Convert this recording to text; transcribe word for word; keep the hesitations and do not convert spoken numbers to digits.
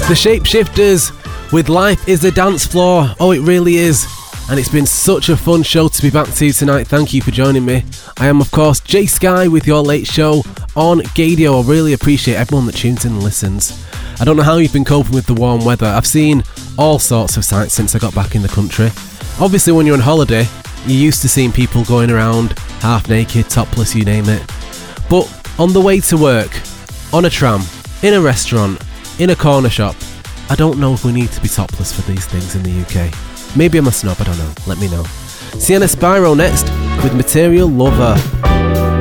The Shapeshifters with Life is a Dance Floor. Oh, it really is. And it's been such a fun show to be back to tonight. Thank you for joining me. I am, of course, Jay Sky with your late show on Gadio. I really appreciate everyone that tunes in and listens. I don't know how you've been coping with the warm weather. I've seen all sorts of sights since I got back in the country. Obviously, when you're on holiday, you're used to seeing people going around half naked, topless, you name it. But on the way to work, on a tram, in a restaurant, in a corner shop, I don't know if we need to be topless for these things in the U K. Maybe I'm a snob, I don't know. Let me know. Sienna Spyro next with Material Lover.